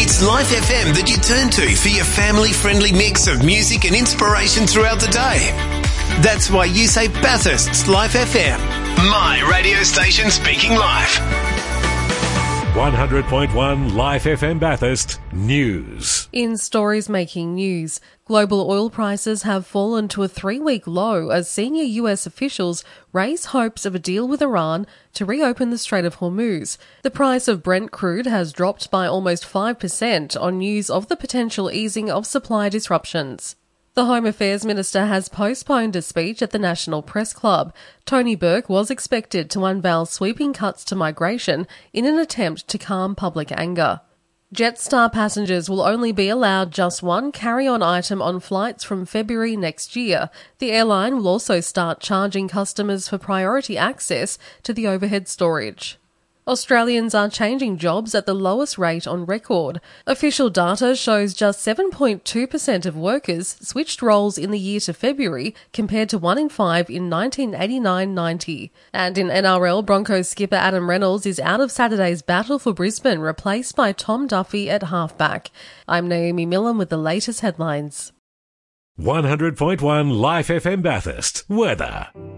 It's Life FM that you turn to for your family-friendly mix of music and inspiration throughout the day. That's why you say Bathurst's Life FM. My radio station speaking life. 100.1 Life FM Bathurst News. In stories making news, global oil prices have fallen to a 3-week low as senior US officials raise hopes of a deal with Iran to reopen the Strait of Hormuz. The price of Brent crude has dropped by almost 5% on news of the potential easing of supply disruptions. The Home Affairs Minister has postponed a speech at the National Press Club. Tony Burke was expected to unveil sweeping cuts to migration in an attempt to calm public anger. Jetstar passengers will only be allowed just one carry-on item on flights from February next year. The airline will also start charging customers for priority access to the overhead storage. Australians are changing jobs at the lowest rate on record. Official data shows just 7.2% of workers switched roles in the year to February, compared to 1 in 5 in 1989-90. And in NRL, Broncos skipper Adam Reynolds is out of Saturday's battle for Brisbane, replaced by Tom Duffy at halfback. I'm Naomi Millen with the latest headlines. 100.1 Life FM Bathurst. Weather.